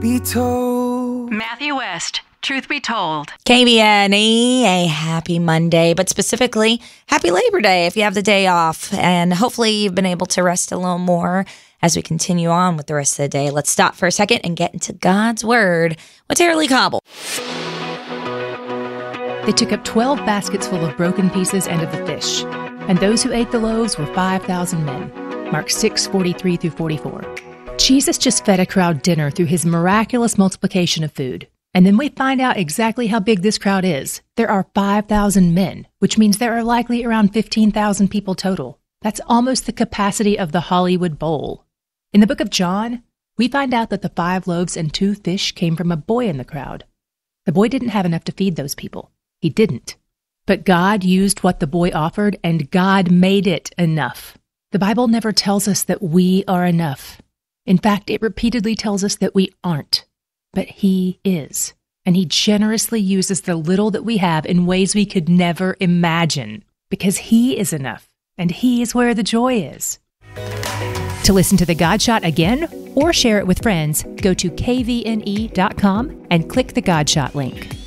be told. Matthew West, Truth Be Told. KBNE, a happy Monday, but specifically, happy Labor Day if you have the day off. And hopefully you've been able to rest a little more as we continue on with the rest of the day. Let's stop for a second and get into God's Word with Tara Lee Cobble. They took up 12 baskets full of broken pieces and of the fish. And those who ate the loaves were 5,000 men. Mark 6:43 through 44. Jesus just fed a crowd dinner through his miraculous multiplication of food. And then we find out exactly how big this crowd is. There are 5,000 men, which means there are likely around 15,000 people total. That's almost the capacity of the Hollywood Bowl. In the book of John, we find out that the 5 loaves and 2 fish came from a boy in the crowd. The boy didn't have enough to feed those people. He didn't. But God used what the boy offered, and God made it enough. The Bible never tells us that we are enough. In fact, it repeatedly tells us that we aren't. But He is. And He generously uses the little that we have in ways we could never imagine. Because He is enough. And He is where the joy is. To listen to the God Shot again or share it with friends, go to kvne.com and click the God Shot link.